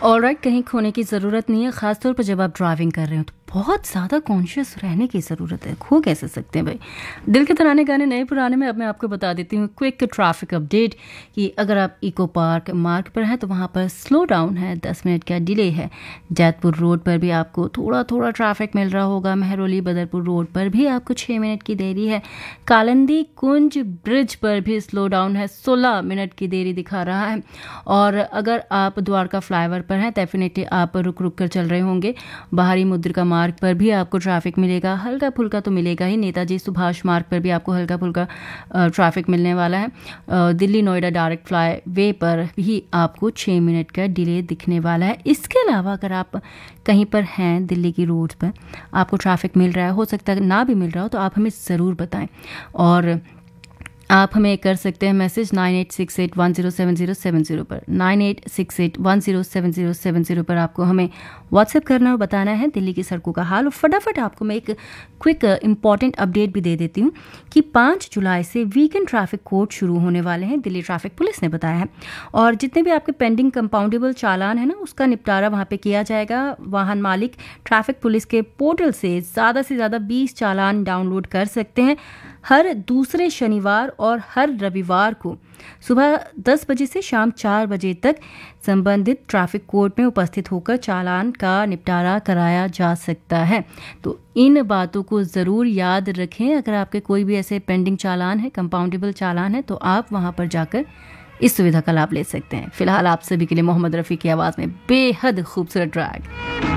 Alright, कहीं खोने की ज़रूरत नहीं है, ख़ासतौर पर जब आप ड्राइविंग कर रहे हो तो बहुत ज़्यादा कॉन्शियस रहने की ज़रूरत है। खो कैसे सकते हैं भाई। दिल के तराने गाने नए पुराने में अब मैं आपको बता देती हूँ क्विक ट्रैफिक अपडेट कि अगर आप इको पार्क मार्ग पर हैं तो वहाँ पर स्लो डाउन है, 10 मिनट का डिले है। जैतपुर रोड पर भी आपको थोड़ा थोड़ा ट्रैफिक मिल रहा होगा। महरौली बदरपुर रोड पर भी आपको 6 मिनट की देरी है। कालंदी कुंज ब्रिज पर भी स्लो डाउन है, 16 मिनट की देरी दिखा रहा है। और अगर आप द्वारका फ्लाईओवर पर हैं डेफिनेटली आप रुक रुक कर चल रहे होंगे। बाहरी मुद्रिका मार्ग पर भी आपको ट्रैफिक मिलेगा, हल्का फुल्का तो मिलेगा ही। नेताजी सुभाष मार्ग पर भी आपको हल्का फुल्का ट्रैफिक मिलने वाला है। दिल्ली नोएडा डायरेक्ट फ्लाई वे पर भी आपको 6 मिनट का डिले दिखने वाला है। इसके अलावा अगर आप कहीं पर हैं दिल्ली की रोड पर आपको ट्रैफिक मिल रहा है, हो सकता है ना भी मिल रहा हो तो आप हमें ज़रूर बताएं। और आप हमें कर सकते हैं मैसेज 9868107070 पर। 9868107070 पर आपको हमें व्हाट्सएप करना और बताना है दिल्ली की सड़कों का हाल। और फटाफट आपको मैं एक क्विक इंपॉर्टेंट अपडेट भी दे देती हूँ कि 5 जुलाई से वीकेंड ट्रैफिक कोर्ट शुरू होने वाले हैं, दिल्ली ट्रैफिक पुलिस ने बताया है। और जितने भी आपके पेंडिंग कंपाउंडेबल चालान है ना, उसका निपटारा वहाँ पे किया जाएगा। वाहन मालिक ट्रैफिक पुलिस के पोर्टल से ज़्यादा 20 चालान डाउनलोड कर सकते हैं। हर दूसरे शनिवार और हर रविवार को सुबह 10 बजे से शाम 4 बजे तक संबंधित ट्रैफिक कोर्ट में उपस्थित होकर चालान का निपटारा कराया जा सकता है। तो इन बातों को ज़रूर याद रखें। अगर आपके कोई भी ऐसे पेंडिंग चालान है, कंपाउंडेबल चालान है, तो आप वहां पर जाकर इस सुविधा का लाभ ले सकते हैं। फिलहाल आप सभी के लिए मोहम्मद रफ़ी की आवाज़ में बेहद खूबसूरत ट्रैक।